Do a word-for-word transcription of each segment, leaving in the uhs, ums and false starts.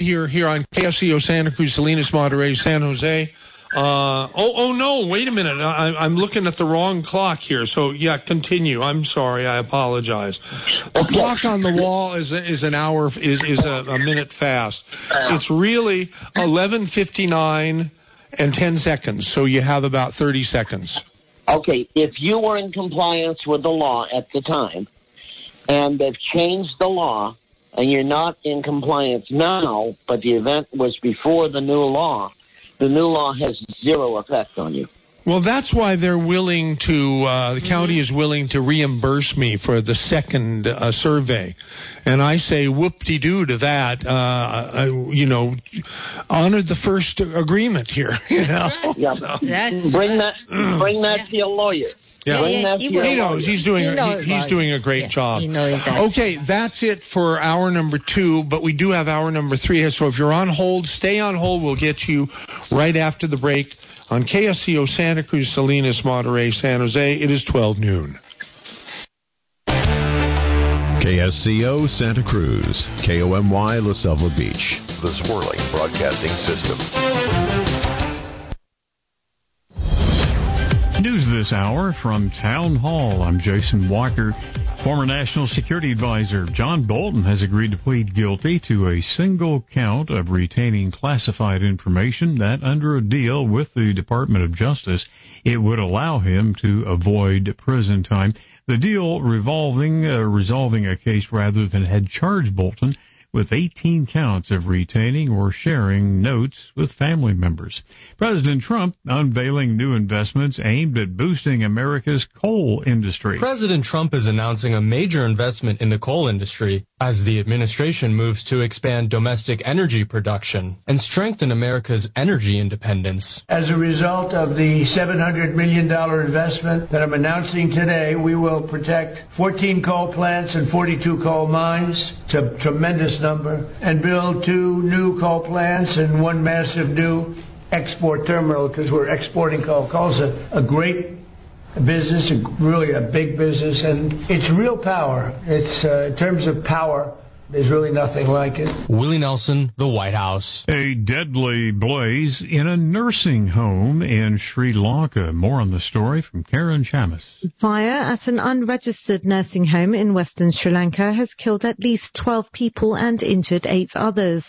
Here, here on K S C O Santa Cruz, Salinas, Monterey, San Jose. Uh, oh, oh no, wait a minute. I, I'm looking at the wrong clock here. So, yeah, continue. I'm sorry. I apologize. The clock on the wall is a, is an hour, is, is a, a minute fast. It's really eleven fifty-nine and ten seconds. So you have about thirty seconds. Okay, if you were in compliance with the law at the time, and they've changed the law, and you're not in compliance now, but the event was before the new law, the new law has zero effect on you. Well, that's why they're willing to, uh, the county is willing to reimburse me for the second uh, survey. And I say whoop-de-doo to that, uh, I, you know, honor the first agreement here, you know. Yeah. So. Bring that, bring that yeah. to your lawyer. Yeah, yeah, yeah he knows. He's doing. he, knows he, he's doing a great yeah, job. He knows that. Okay, that's it for hour number two. But we do have hour number three. So if you're on hold, stay on hold. We'll get you right after the break on K S C O Santa Cruz, Salinas, Monterey, San Jose. It is twelve noon. K S C O Santa Cruz, K O M Y La Selva Beach, the Swirling Broadcasting System. News this hour from Town Hall. I'm Jason Walker. Former National Security Advisor John Bolton has agreed to plead guilty to a single count of retaining classified information that, under a deal with the Department of Justice, it would allow him to avoid prison time. The deal revolving, uh, resolving a case rather than had charged Bolton with eighteen counts of retaining or sharing notes with family members. President Trump unveiling new investments aimed at boosting America's coal industry. President Trump is announcing a major investment in the coal industry as the administration moves to expand domestic energy production and strengthen America's energy independence. As a result of the seven hundred million dollars investment that I'm announcing today, we will protect fourteen coal plants and forty-two coal mines. It's a tremendous number, and build two new coal plants and one massive new export terminal because we're exporting coal. Coal's a, a great business, a, really a big business, and it's real power. It's uh, in terms of power, there's really nothing like it. Willie Nelson, the White House. A deadly blaze in a nursing home in Sri Lanka. More on the story from Karen Chamis. Fire at an unregistered nursing home in western Sri Lanka has killed at least twelve people and injured eight others.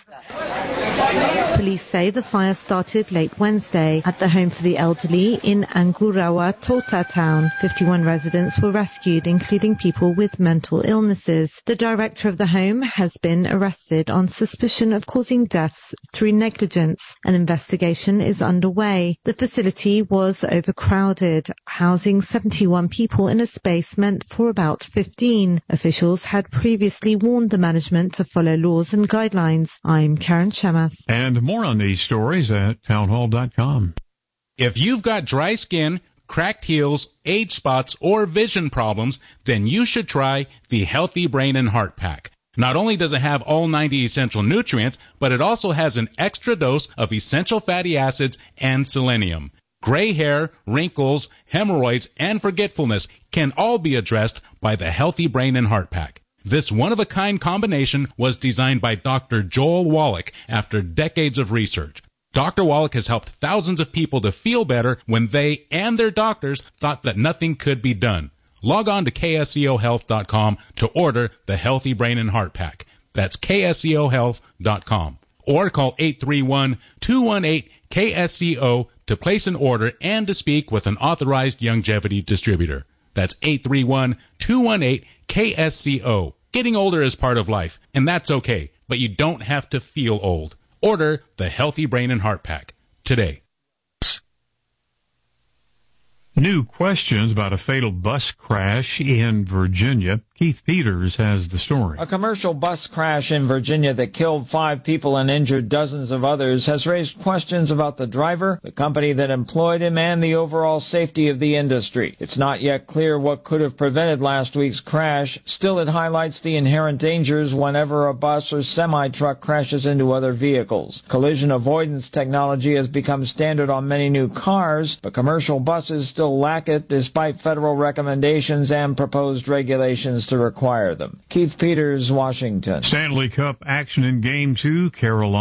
Police say the fire started late Wednesday at the home for the elderly in Angurawa Tota town. fifty-one residents were rescued, including people with mental illnesses. The director of the home has been arrested on suspicion of causing deaths through negligence. An investigation is underway. The facility was overcrowded, housing seventy-one people in a space meant for about fifteen. Officials had previously warned the management to follow laws and guidelines. I'm Karen Chemath. And more on these stories at townhall dot com. If you've got dry skin, cracked heels, age spots, or vision problems, then you should try the Healthy Brain and Heart Pack. Not only does it have all ninety essential nutrients, but it also has an extra dose of essential fatty acids and selenium. Gray hair, wrinkles, hemorrhoids, and forgetfulness can all be addressed by the Healthy Brain and Heart Pack. This one-of-a-kind combination was designed by Doctor Joel Wallach after decades of research. Doctor Wallach has helped thousands of people to feel better when they and their doctors thought that nothing could be done. Log on to K S E O health dot com to order the Healthy Brain and Heart Pack. That's K S E O health dot com. Or call eight three one, two one eight, K S E O to place an order and to speak with an authorized longevity distributor. That's eight three one, two one eight, K S C O. Getting older is part of life, and that's okay, but you don't have to feel old. Order the Healthy Brain and Heart Pack today. New questions about a fatal bus crash in Virginia. Keith Peters has the story. A commercial bus crash in Virginia that killed five people and injured dozens of others has raised questions about the driver, the company that employed him, and the overall safety of the industry. It's not yet clear what could have prevented last week's crash. Still, it highlights the inherent dangers whenever a bus or semi-truck crashes into other vehicles. Collision avoidance technology has become standard on many new cars, but commercial buses still lack it despite federal recommendations and proposed regulations to require them. Keith Peters, Washington. Stanley Cup action in Game two. Carolina